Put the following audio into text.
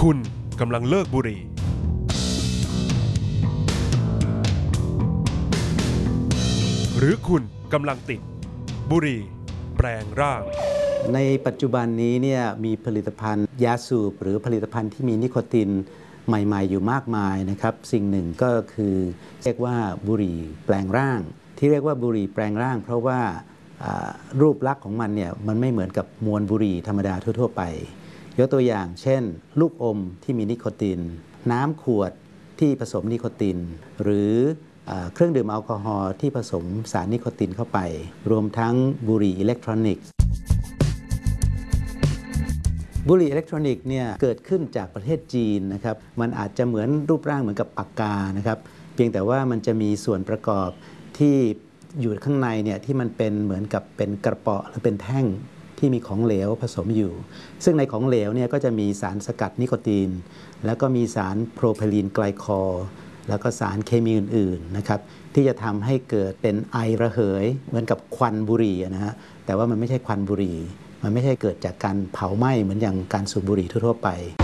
คุณกำลังเลิกบุหรี่หรือคุณกำลังติดบุหรี่แปลงร่างในปัจจุบันนี้เนี่ยมีผลิตภัณฑ์ยาสูบหรือผลิตภัณฑ์ที่มีนิโคตินใหม่ๆอยู่มากมายนะครับสิ่งหนึ่งก็คือเรียกว่าบุหรี่แปลงร่างที่เรียกว่าบุหรี่แปลงร่างเพราะว่ารูปลักษณ์ของมันเนี่ยมันไม่เหมือนกับมวลบุหรี่ธรรมดาทั่วๆไปยกตัวอย่างเช่นลูกอมที่มีนิโคตินน้ำขวดที่ผสมนิโคตินหรือเครื่องดื่มแอลกอฮอล์ที่ผสมสารนิโคตินเข้าไปรวมทั้งบุหรี่อิเล็กทรอนิกส์บุหรี่อิเล็กทรอนิกส์เนี่ยเกิดขึ้นจากประเทศจีนนะครับมันอาจจะเหมือนรูปร่างเหมือนกับปากกานะครับเพียงแต่ว่ามันจะมีส่วนประกอบที่อยู่ข้างในเนี่ยที่มันเป็นเหมือนกับเป็นกระเป๋อหรือเป็นแท่งที่มีของเหลวผสมอยู่ซึ่งในของเหลวเนี่ยก็จะมีสารสกัดนิโคตินแล้วก็มีสารโพรไพลีนไกลคอลแล้วก็สารเคมีอื่นๆนะครับที่จะทำให้เกิดเป็นไอระเหยเหมือนกับควันบุหรี่นะฮะแต่ว่ามันไม่ใช่ควันบุหรี่มันไม่ใช่เกิดจากการเผาไหม้เหมือนอย่างการสูบบุหรี่ทั่วๆไป